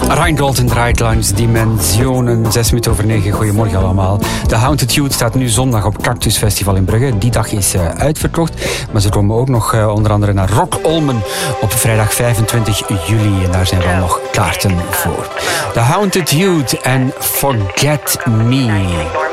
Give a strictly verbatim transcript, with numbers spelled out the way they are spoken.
Rheingold draait langs dimensionen. Zes minuten over negen. Goedemorgen allemaal. De Haunted Youth staat nu zondag op Cactus Festival in Brugge. Die dag is uh, uitverkocht. Maar ze komen ook nog uh, onder andere naar Rock Olmen op vrijdag vijfentwintig juli. En daar zijn wel nog kaarten voor. De Haunted Youth en Forget Me.